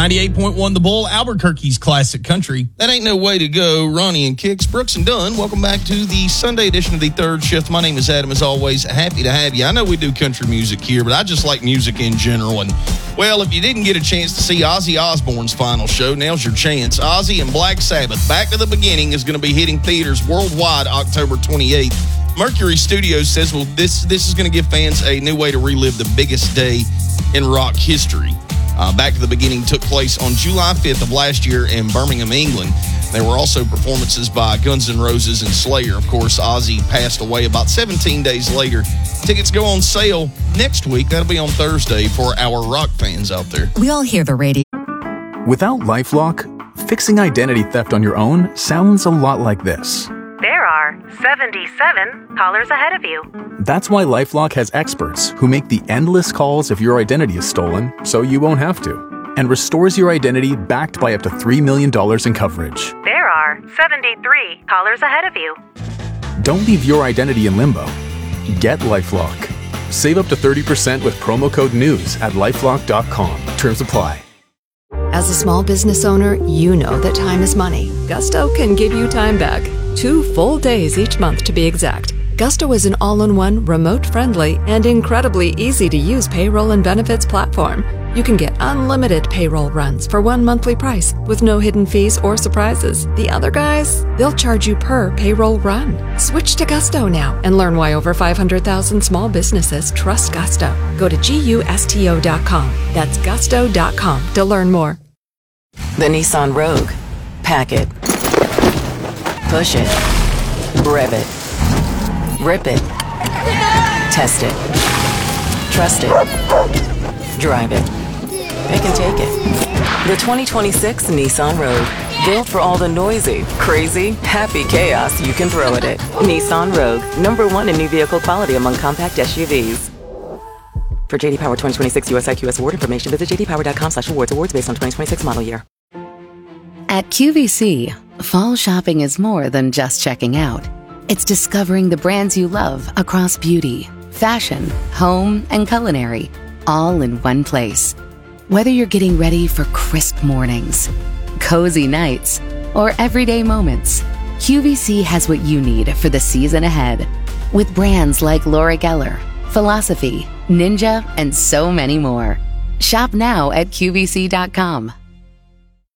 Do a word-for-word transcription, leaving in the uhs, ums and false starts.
ninety-eight point one The Bull, Albuquerque's classic country. That ain't no way to go. Ronnie and Kicks, Brooks and Dunn. Welcome back to the Sunday edition of the Third Shift. My name is Adam. As always, happy to have you. I know we do country music here, but I just like music in general. And, well, if you didn't get a chance to see Ozzy Osbourne's final show, now's your chance. Ozzy and Black Sabbath, Back to the Beginning, is going to be hitting theaters worldwide October twenty-eighth. Mercury Studios says, well, this, this is going to give fans a new way to relive the biggest day in rock history. Uh, Back to the Beginning took place on July fifth of last year in Birmingham, England. There were also performances by Guns N' Roses and Slayer. Of course, Ozzy passed away about seventeen days later. Tickets go on sale next week. That'll be on Thursday for our rock fans out there. We all hear the radio. Without LifeLock, fixing identity theft on your own sounds a lot like this. There are seventy-seven callers ahead of you. That's why LifeLock has experts who make the endless calls if your identity is stolen, so you won't have to, and restores your identity backed by up to three million dollars in coverage. There are seventy-three callers ahead of you. Don't leave your identity in limbo. Get LifeLock. Save up to thirty percent with promo code NEWS at lifelock dot com. Terms apply. As a small business owner, you know that time is money. Gusto can give you time back. Two full days each month to be exact. Gusto is an all-in-one, remote-friendly, and incredibly easy-to-use payroll and benefits platform. You can get unlimited payroll runs for one monthly price with no hidden fees or surprises. The other guys, they'll charge you per payroll run. Switch to Gusto now and learn why over five hundred thousand small businesses trust Gusto. Go to gusto dot com. That's gusto dot com to learn more. The Nissan Rogue. Pack it. Push it. Rev it. Rip it. Test it. Trust it. Drive it. It can take it. The twenty twenty-six Nissan Rogue. Built for all the noisy, crazy, happy chaos you can throw at it. Nissan Rogue. Number one in new vehicle quality among compact S U Vs. For J D Power twenty twenty-six U S I Q S award information, visit j d power dot com slash awards. Awards based on twenty twenty-six model year. At Q V C, fall shopping is more than just checking out. It's discovering the brands you love across beauty, fashion, home, and culinary, all in one place. Whether you're getting ready for crisp mornings, cozy nights, or everyday moments, Q V C has what you need for the season ahead. With brands like Laura Geller, Philosophy, Ninja, and so many more. Shop now at Q V C dot com.